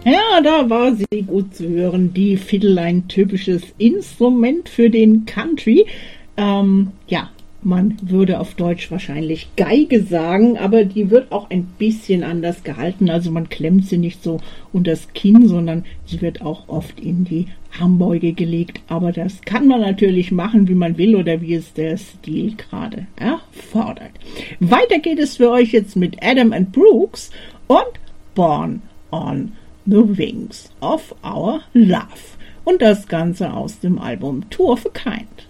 Ja, da war sie gut zu hören. Die Fiddle, ein typisches Instrument für den Country. Ja, man würde auf Deutsch wahrscheinlich Geige sagen, aber die wird auch ein bisschen anders gehalten. Also man klemmt sie nicht so unters Kinn, sondern sie wird auch oft in die Armbeuge gelegt. Aber das kann man natürlich machen, wie man will oder wie es der Stil gerade erfordert. Weiter geht es für euch jetzt mit Adam and Brooks und Born on the Wings of Our Love. Und das Ganze aus dem Album Two of a Kind.